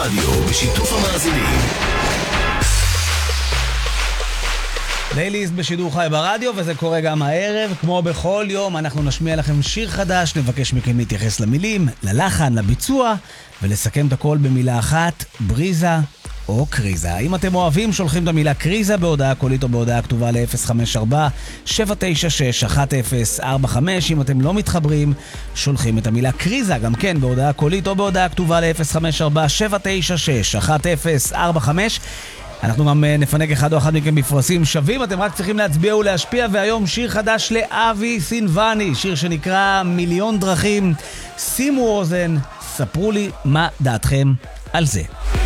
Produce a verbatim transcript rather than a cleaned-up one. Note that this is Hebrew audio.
רדיו בשיתוף המאזינים. פלייליסט בשידור חי ברדיו, וזה קורה גם הערב. כמו בכל יום אנחנו נשמיע לכם שיר חדש, נבקש מכם להתייחס למילים, ללחן, לביצוע, ולסכם את הכל במילה אחת, בריזה או קריזה. אם אתם אוהבים, שולחים את המילה קריזה בהודעה קולית או בהודעה כתובה ל-אפס חמש ארבע שבע תשע שש אחת אפס ארבע חמש. אם אתם לא מתחברים, שולחים את המילה קריזה גם כן בהודעה קולית או בהודעה כתובה ל-אפס חמש ארבע שבע תשע שש אחת אפס ארבע חמש. אנחנו גם נפנק אחד או אחד מכם בפרסים שווים, אתם רק צריכים להצביע ולהשפיע. והיום שיר חדש לאבי סינבני, שיר שנקרא מיליון דרכים. שימו אוזן, ספרו לי מה דעתכם על זה.